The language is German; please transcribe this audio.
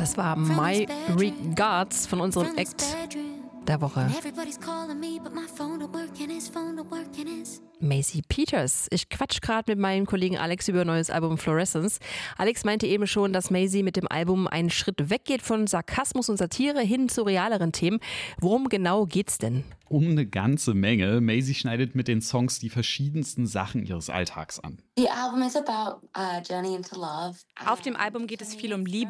Das war My Regards von unserem Act der Woche. Maisie Peters. Ich quatsch gerade mit meinem Kollegen Alex über ein neues Album Fluorescence. Alex meinte eben schon, dass Maisie mit dem Album einen Schritt weggeht von Sarkasmus und Satire hin zu realeren Themen. Worum genau geht's denn? Um eine ganze Menge. Maisie schneidet mit den Songs die verschiedensten Sachen ihres Alltags an. The album is about a journey into love. Auf dem Album geht es viel um Liebe